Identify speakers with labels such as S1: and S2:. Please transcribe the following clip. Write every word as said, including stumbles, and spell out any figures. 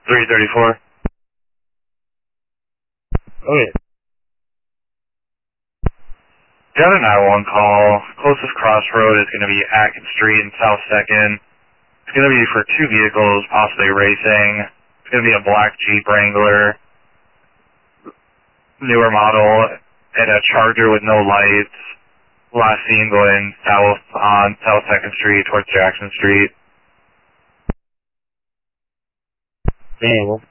S1: three thirty-four.
S2: Okay.
S1: Got a nine one call. Closest crossroad is going to be Atkins Street and South second. It's going to be for two vehicles, possibly racing. It's going to be a black Jeep Wrangler, newer model, and a Charger with no lights. Last seen going south on South second Street towards Jackson Street.
S2: Damn, well,